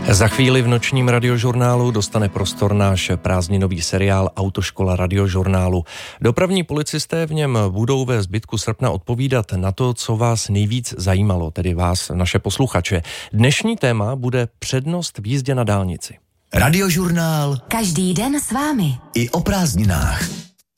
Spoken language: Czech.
Za chvíli v nočním radiožurnálu dostane prostor náš prázdninový seriál Autoškola radiožurnálu. Dopravní policisté v něm budou ve zbytku srpna odpovídat na to, co vás nejvíc zajímalo, tedy vás, naše posluchače. Dnešní téma bude přednost v jízdě na dálnici. Radiožurnál. Každý den s vámi. I o prázdninách.